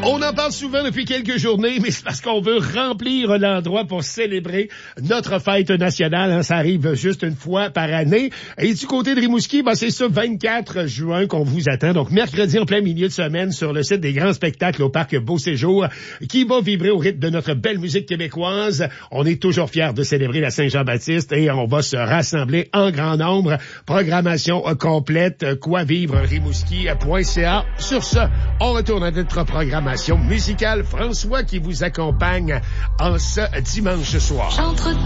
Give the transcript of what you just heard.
On en parle souvent depuis quelques journées, mais c'est parce qu'on veut remplir l'endroit pour célébrer notre fête nationale. Hein, ça arrive juste une fois par année. Et du côté de Rimouski, c'est ce 24 juin qu'on vous attend. Donc, mercredi en plein milieu de semaine sur le site des grands spectacles au parc Beau Séjour qui va vibrer au rythme de notre belle musique québécoise. On est toujours fiers de célébrer la Saint-Jean-Baptiste et on va se rassembler en grand nombre. Programmation complète, quoivivre-rimouski.ca. Sur ce, on retourne à notre programmation musicale. François qui vous accompagne en ce dimanche soir.